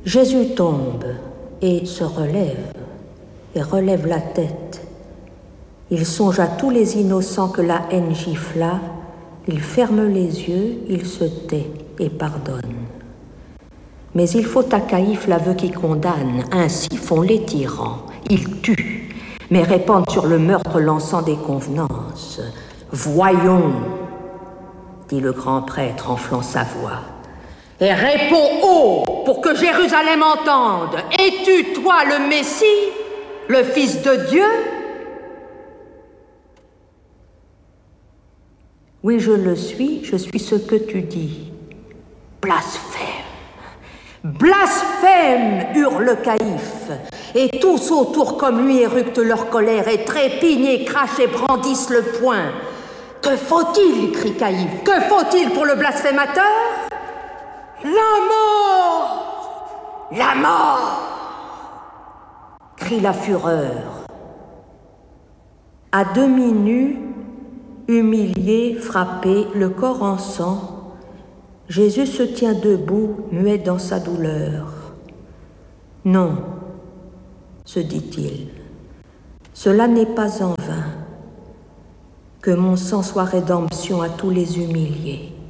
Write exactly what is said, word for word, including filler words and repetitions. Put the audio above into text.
Jésus tombe et se relève, et relève la tête. Il songe à tous les innocents que la haine gifla, il ferme les yeux, il se tait et pardonne. Mais il faut à Caïphe l'aveu qui condamne, ainsi font les tyrans. Ils tuent, mais répandent sur le meurtre l'encens des convenances. Voyons, dit le grand prêtre enflant sa voix, et réponds haut pour que Jérusalem entende. Es-tu, toi, le Messie, le Fils de Dieu? Oui, je le suis, je suis ce que tu dis. Blasphème! Blasphème! Hurle Caïphe. Et tous autour comme lui éructent leur colère et trépignent et crachent et brandissent le poing. Que faut-il? Crie Caïphe. Que faut-il pour le blasphémateur? La mort! La mort! Crie la fureur. À demi nu, humilié, frappé, le corps en sang, Jésus se tient debout, muet dans sa douleur. Non, se dit-il, cela n'est pas en vain. Que mon sang soit rédemption à tous les humiliés.